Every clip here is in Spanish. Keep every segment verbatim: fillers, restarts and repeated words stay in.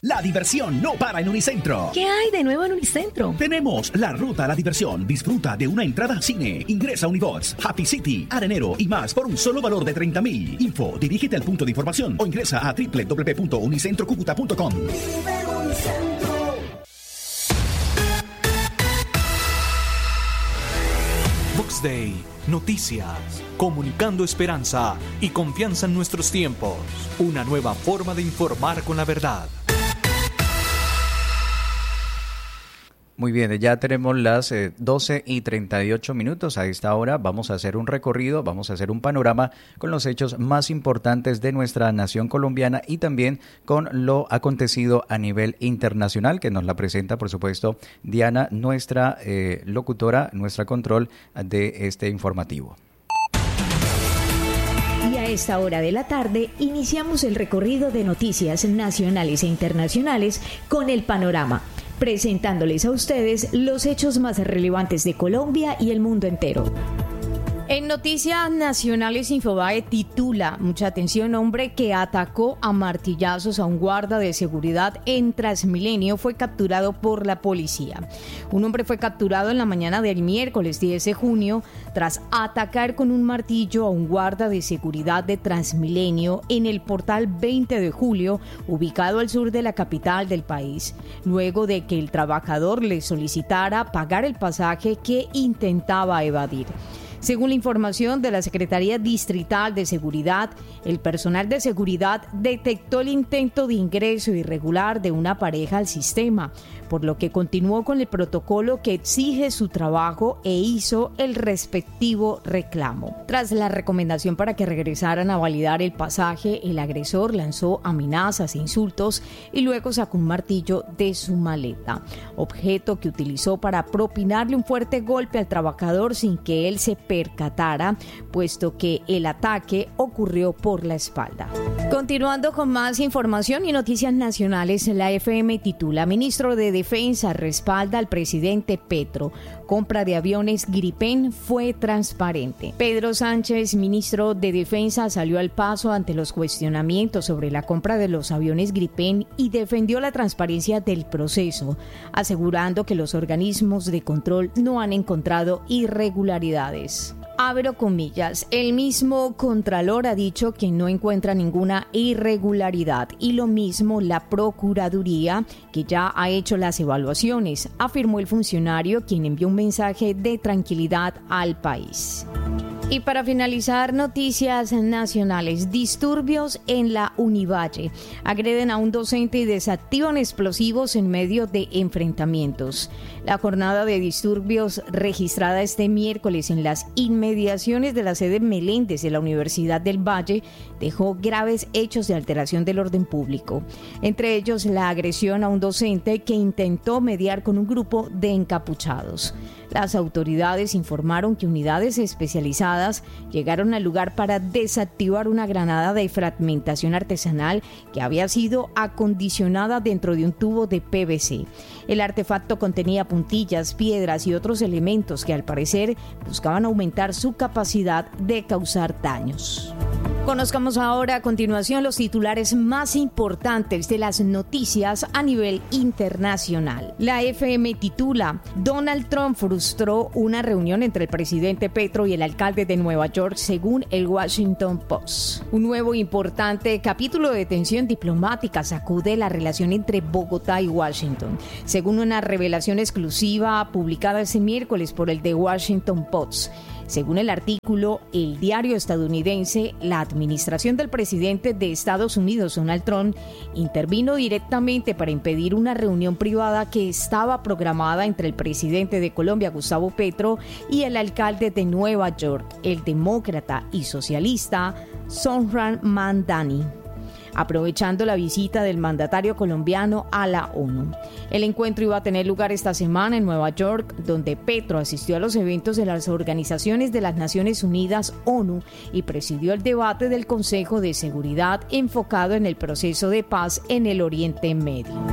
La diversión no para en Unicentro. ¿Qué hay de nuevo en Unicentro? Tenemos la ruta a la diversión. Disfruta de una entrada a cine. Ingresa a Unibox, Happy City, Arenero y más por un solo valor de treinta mil. Info, dirígete al punto de información o ingresa a doble u doble u doble u punto unicentro cúcuta punto com. Vox Day, noticias, comunicando esperanza y confianza en nuestros tiempos. Una nueva forma de informar con la verdad. Muy bien, ya tenemos las eh, doce y treinta y ocho minutos. A esta hora vamos a hacer un recorrido, vamos a hacer un panorama con los hechos más importantes de nuestra nación colombiana y también con lo acontecido a nivel internacional, que nos la presenta, por supuesto, Diana, nuestra eh, locutora, nuestra control de este informativo. Y a esta hora de la tarde iniciamos el recorrido de noticias nacionales e internacionales con el panorama, presentándoles a ustedes los hechos más relevantes de Colombia y el mundo entero. En noticias nacionales, Infobae titula, mucha atención, hombre que atacó a martillazos a un guarda de seguridad en Transmilenio fue capturado por la policía. Un hombre fue capturado en la mañana del miércoles diez de junio tras atacar con un martillo a un guarda de seguridad de Transmilenio en el portal veinte de julio, ubicado al sur de la capital del país, luego de que el trabajador le solicitara pagar el pasaje que intentaba evadir. Según la información de la Secretaría Distrital de Seguridad, el personal de seguridad detectó el intento de ingreso irregular de una pareja al sistema, por lo que continuó con el protocolo que exige su trabajo e hizo el respectivo reclamo. Tras la recomendación para que regresaran a validar el pasaje, el agresor lanzó amenazas e insultos y luego sacó un martillo de su maleta, objeto que utilizó para propinarle un fuerte golpe al trabajador sin que él se percatara, puesto que el ataque ocurrió por la espalda. Continuando con más información y noticias nacionales, la F M titula: Ministro de Defensa respalda al presidente Petro. Compra de aviones Gripen fue transparente. Pedro Sánchez, ministro de Defensa, salió al paso ante los cuestionamientos sobre la compra de los aviones Gripen y defendió la transparencia del proceso, asegurando que los organismos de control no han encontrado irregularidades. Abro comillas, el mismo Contralor ha dicho que no encuentra ninguna irregularidad y lo mismo la Procuraduría, que ya ha hecho las evaluaciones, afirmó el funcionario, quien envió un mensaje de tranquilidad al país. Y para finalizar, noticias nacionales. Disturbios en la Univalle. Agreden a un docente y desactivan explosivos en medio de enfrentamientos. La jornada de disturbios registrada este miércoles en las inmediaciones de la sede Meléndez de la Universidad del Valle dejó graves hechos de alteración del orden público. Entre ellos, la agresión a un docente que intentó mediar con un grupo de encapuchados. Las autoridades informaron que unidades especializadas llegaron al lugar para desactivar una granada de fragmentación artesanal que había sido acondicionada dentro de un tubo de P V C. El artefacto contenía puntillas, piedras y otros elementos que al parecer buscaban aumentar su capacidad de causar daños. Conozcamos ahora a continuación los titulares más importantes de las noticias a nivel internacional. La F M titula: Donald Trump frustró una reunión entre el presidente Petro y el alcalde de Nueva York, según el Washington Post. Un nuevo importante capítulo de tensión diplomática sacude la relación entre Bogotá y Washington, según una revelación exclusiva publicada ese miércoles por el The Washington Post. Según el artículo, el diario estadounidense, la administración del presidente de Estados Unidos, Donald Trump, intervino directamente para impedir una reunión privada que estaba programada entre el presidente de Colombia, Gustavo Petro, y el alcalde de Nueva York, el demócrata y socialista Zohran Mamdani, aprovechando la visita del mandatario colombiano a la ONU. El encuentro iba a tener lugar esta semana en Nueva York, donde Petro asistió a los eventos de las organizaciones de las Naciones Unidas, ONU, y presidió el debate del Consejo de Seguridad enfocado en el proceso de paz en el Oriente Medio.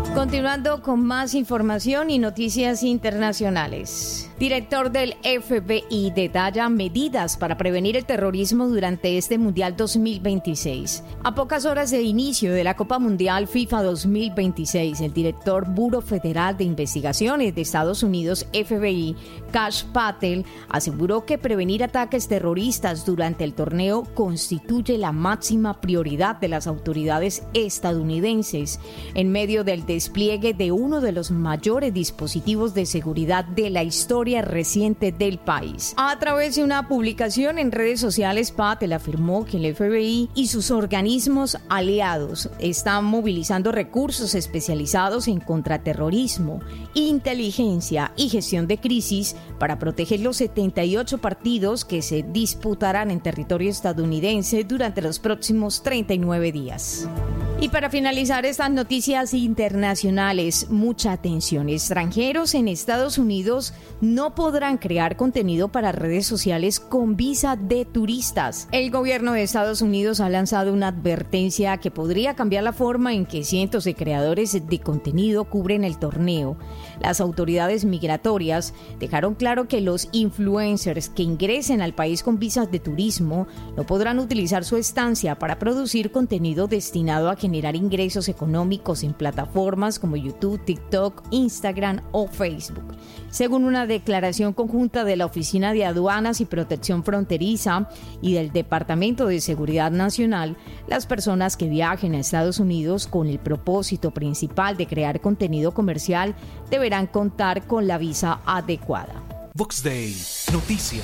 Continuando con más información y noticias internacionales. Director del F B I detalla medidas para prevenir el terrorismo durante este Mundial dos mil veintiséis. A pocas horas de inicio de la Copa Mundial FIFA dos mil veintiséis, el director Buró Federal de Investigaciones de Estados Unidos, F B I, Kash Patel, aseguró que prevenir ataques terroristas durante el torneo constituye la máxima prioridad de las autoridades estadounidenses en medio del despliegue de uno de los mayores dispositivos de seguridad de la historia reciente del país. A través de una publicación en redes sociales, Patel afirmó que el F B I y sus organismos aliados están movilizando recursos especializados en contraterrorismo, inteligencia y gestión de crisis para proteger los setenta y ocho partidos que se disputarán en territorio estadounidense durante los próximos treinta y nueve días. Y para finalizar estas noticias internacionales, mucha atención. Extranjeros en Estados Unidos no podrán crear contenido para redes sociales con visa de turistas. El gobierno de Estados Unidos ha lanzado una advertencia que podría cambiar la forma en que cientos de creadores de contenido cubren el torneo. Las autoridades migratorias dejaron claro que los influencers que ingresen al país con visas de turismo no podrán utilizar su estancia para producir contenido destinado a generar ingresos económicos en plataformas como YouTube, TikTok, Instagram o Facebook. Según una declaración conjunta de la Oficina de Aduanas y Protección Fronteriza y del Departamento de Seguridad Nacional, las personas que viajen a Estados Unidos con el propósito principal de crear contenido comercial deberán contar con la visa adecuada. Vox Day, noticias.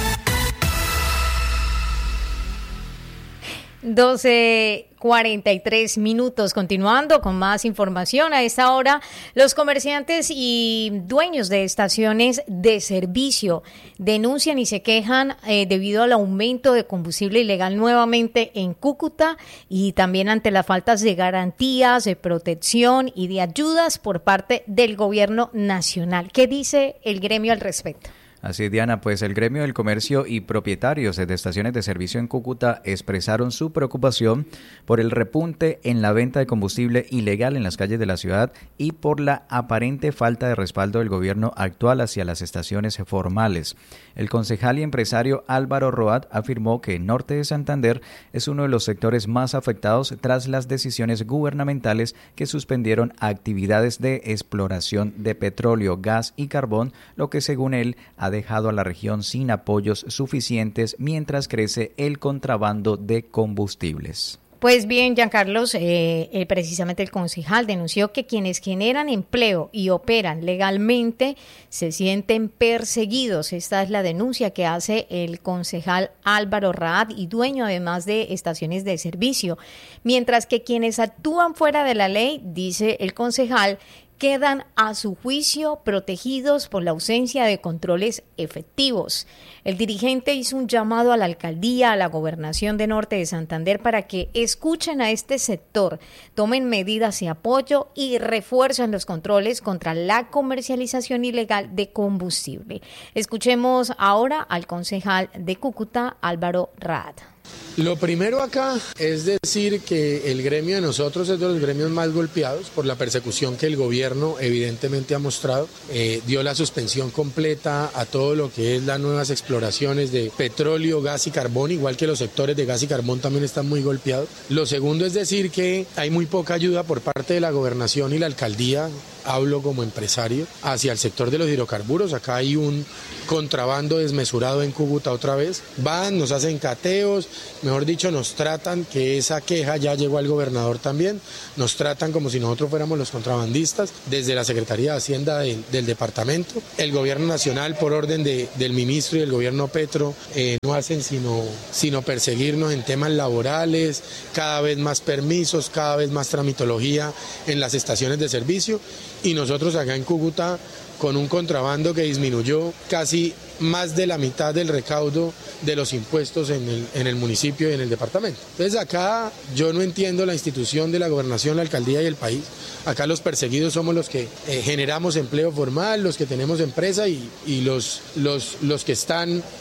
doce cuarenta y tres minutos. Continuando con más información a esta hora, los comerciantes y dueños de estaciones de servicio denuncian y se quejan eh, debido al aumento de combustible ilegal nuevamente en Cúcuta y también ante las faltas de garantías, de protección y de ayudas por parte del gobierno nacional. ¿Qué dice el gremio al respecto? Así es, Diana, pues el gremio del comercio y propietarios de estaciones de servicio en Cúcuta expresaron su preocupación por el repunte en la venta de combustible ilegal en las calles de la ciudad y por la aparente falta de respaldo del gobierno actual hacia las estaciones formales. El concejal y empresario Álvaro Roat afirmó que Norte de Santander es uno de los sectores más afectados tras las decisiones gubernamentales que suspendieron actividades de exploración de petróleo, gas y carbón, lo que según él ha dejado a la región sin apoyos suficientes mientras crece el contrabando de combustibles. Pues bien, Giancarlos, eh, eh, precisamente el concejal denunció que quienes generan empleo y operan legalmente se sienten perseguidos. Esta es la denuncia que hace el concejal Álvaro Raad y dueño además de estaciones de servicio. Mientras que quienes actúan fuera de la ley, dice el concejal, quedan a su juicio protegidos por la ausencia de controles efectivos. El dirigente hizo un llamado a la alcaldía, a la gobernación de Norte de Santander para que escuchen a este sector, tomen medidas de apoyo y refuercen los controles contra la comercialización ilegal de combustible. Escuchemos ahora al concejal de Cúcuta, Álvaro Raad. Lo primero acá es decir que el gremio de nosotros es de los gremios más golpeados por la persecución que el gobierno evidentemente ha mostrado. Eh, dio la suspensión completa a todo lo que es las nuevas exploraciones de petróleo, gas y carbón, igual que los sectores de gas y carbón también están muy golpeados. Lo segundo es decir que hay muy poca ayuda por parte de la gobernación y la alcaldía, hablo como empresario, hacia el sector de los hidrocarburos. Acá hay un contrabando desmesurado en Cúcuta otra vez. Van, nos hacen cateos, mejor dicho, nos tratan, que esa queja ya llegó al gobernador también, nos tratan como si nosotros fuéramos los contrabandistas desde la Secretaría de Hacienda de, del departamento. El gobierno nacional, por orden de, del ministro y del gobierno Petro, eh, no hacen sino, sino perseguirnos en temas laborales, cada vez más permisos, cada vez más tramitología en las estaciones de servicio, y nosotros acá en Cúcuta con un contrabando que disminuyó casi más de la mitad del recaudo de los impuestos en el, en el municipio y en el departamento. Entonces acá yo no entiendo la institución de la gobernación, la alcaldía y el país. Acá los perseguidos somos los que eh, generamos empleo formal, los que tenemos empresa y, y los, los, los que están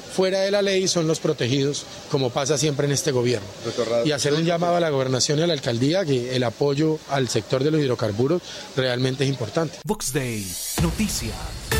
fuera de la ley son los protegidos, como pasa siempre en este gobierno. Y hacer un llamado a la gobernación y a la alcaldía que el apoyo al sector de los hidrocarburos realmente es importante. Vox Day, noticias.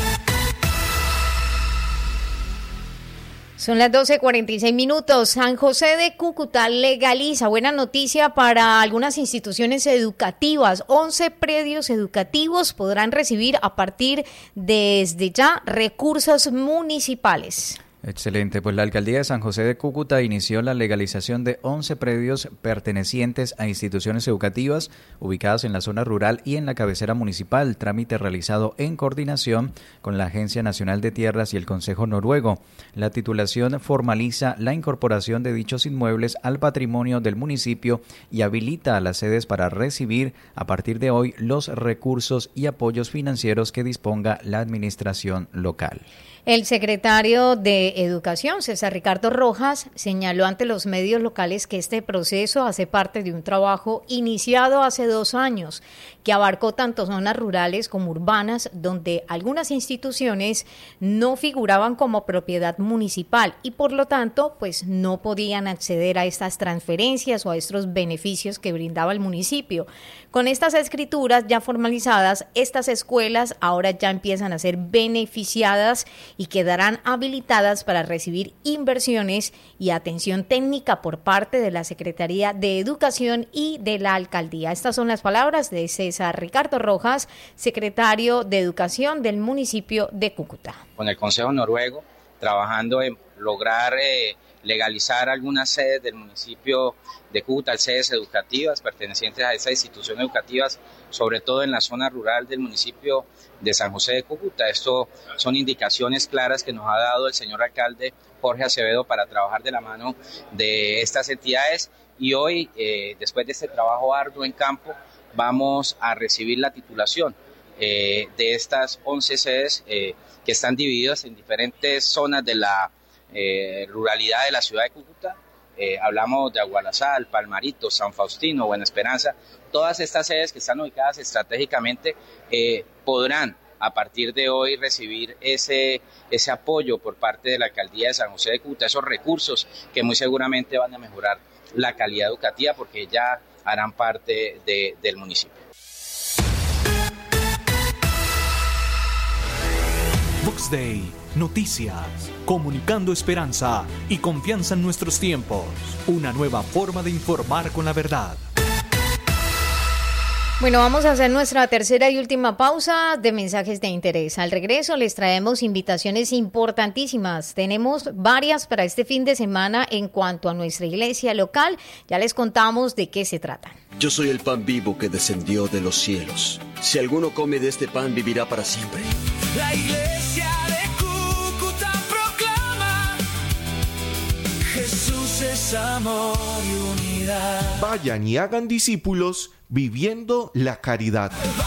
Son las doce cuarenta y seis minutos. San José de Cúcuta legaliza, buena noticia para algunas instituciones educativas. once predios educativos podrán recibir a partir desde ya recursos municipales. Excelente, pues la Alcaldía de San José de Cúcuta inició la legalización de once predios pertenecientes a instituciones educativas ubicadas en la zona rural y en la cabecera municipal, trámite realizado en coordinación con la Agencia Nacional de Tierras y el Consejo Noruego. La titulación formaliza la incorporación de dichos inmuebles al patrimonio del municipio y habilita a las sedes para recibir a partir de hoy los recursos y apoyos financieros que disponga la administración local. El secretario de Educación, César Ricardo Rojas, señaló ante los medios locales que este proceso hace parte de un trabajo iniciado hace dos años, que abarcó tanto zonas rurales como urbanas, donde algunas instituciones no figuraban como propiedad municipal y por lo tanto pues no podían acceder a estas transferencias o a estos beneficios que brindaba el municipio. Con estas escrituras ya formalizadas, estas escuelas ahora ya empiezan a ser beneficiadas y quedarán habilitadas para recibir inversiones y atención técnica por parte de la Secretaría de Educación y de la Alcaldía. Estas son las palabras de César Ricardo Rojas, secretario de Educación del municipio de Cúcuta. Con el Consejo Noruego, trabajando en lograr eh, legalizar algunas sedes del municipio de Cúcuta, sedes educativas pertenecientes a esas instituciones educativas, sobre todo en la zona rural del municipio de San José de Cúcuta. Esto son indicaciones claras que nos ha dado el señor alcalde Jorge Acevedo para trabajar de la mano de estas entidades y hoy, eh, después de este trabajo arduo en campo, vamos a recibir la titulación eh, de estas once sedes eh, que están divididas en diferentes zonas de la eh, ruralidad de la ciudad de Cúcuta. Eh, hablamos de Agualazal, Palmarito, San Faustino, Buena Esperanza. Todas estas sedes que están ubicadas estratégicamente eh, podrán a partir de hoy recibir ese, ese apoyo por parte de la Alcaldía de San José de Cúcuta, esos recursos que muy seguramente van a mejorar la calidad educativa porque ya harán parte de, del municipio. Vox Day, noticias, comunicando esperanza y confianza en nuestros tiempos. Una nueva forma de informar con la verdad. Bueno, vamos a hacer nuestra tercera y última pausa de mensajes de interés. Al regreso les traemos invitaciones importantísimas. Tenemos varias para este fin de semana en cuanto a nuestra iglesia local. Ya les contamos de qué se trata. Yo soy el pan vivo que descendió de los cielos. Si alguno come de este pan, vivirá para siempre. La iglesia de Cúcuta proclama: Jesús es amor y unidad. Vayan y hagan discípulos viviendo la caridad.